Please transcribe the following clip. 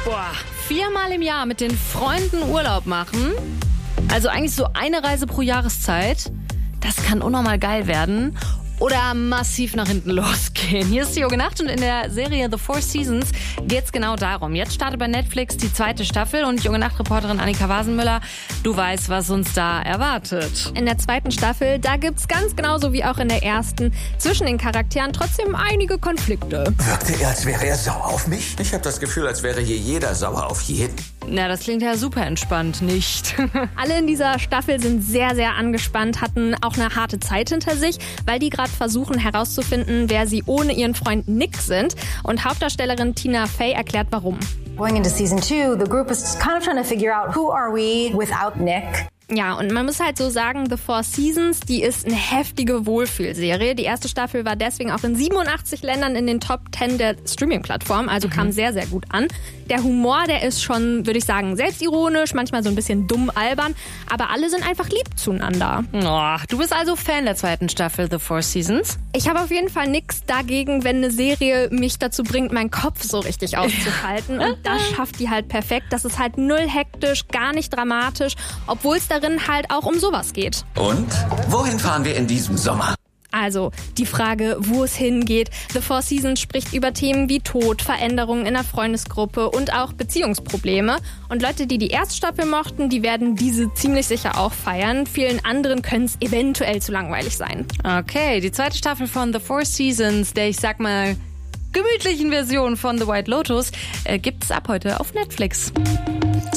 Boah, 4-mal im Jahr mit den Freunden Urlaub machen, also eigentlich so eine Reise pro Jahreszeit, das kann unnormal geil werden oder massiv nach hinten losgehen. Hier ist die Yoga Nacht und in der Serie The Four Seasons geht's genau darum. Jetzt startet bei Netflix die 2. Staffel und Yoga Nacht-Reporterin Annika Wasenmüller, du weißt, was uns da erwartet. In der 2. Staffel, da gibt's ganz genauso wie auch in der 1. zwischen den Charakteren trotzdem einige Konflikte. Wirkte er, als wäre er sauer auf mich? Ich habe das Gefühl, als wäre hier jeder sauer auf jeden. Na, das klingt ja super entspannt, nicht? Alle in dieser Staffel sind sehr, sehr angespannt, hatten auch eine harte Zeit hinter sich, weil die gerade versuchen herauszufinden, wer sie ohne ihren Freund Nick sind. Und Hauptdarstellerin Tina Fey erklärt, warum. Going into season 2, the group is kind of trying to figure out who are we without Nick. Ja, und man muss halt so sagen, The Four Seasons, die ist eine heftige Wohlfühlserie. Die 1. Staffel war deswegen auch in 87 Ländern in den Top 10 der Streaming-Plattformen, also kam sehr, sehr gut an. Der Humor, der ist schon, würde ich sagen, selbstironisch, manchmal so ein bisschen dumm albern, aber alle sind einfach lieb zueinander. Oh, du bist also Fan der 2. Staffel The Four Seasons? Ich habe auf jeden Fall nichts dagegen, wenn eine Serie mich dazu bringt, meinen Kopf so richtig auszuschalten. Und das schafft die halt perfekt. Das ist halt null hektisch, gar nicht dramatisch, obwohl es darin halt auch um sowas geht. Und? Wohin fahren wir in diesem Sommer? Also die Frage, wo es hingeht. The Four Seasons spricht über Themen wie Tod, Veränderungen in der Freundesgruppe und auch Beziehungsprobleme. Und Leute, die die 1. Staffel mochten, die werden diese ziemlich sicher auch feiern. Vielen anderen können es eventuell zu langweilig sein. Okay, die 2. Staffel von The Four Seasons, der, ich sag mal, gemütlichen Version von The White Lotus, gibt's ab heute auf Netflix.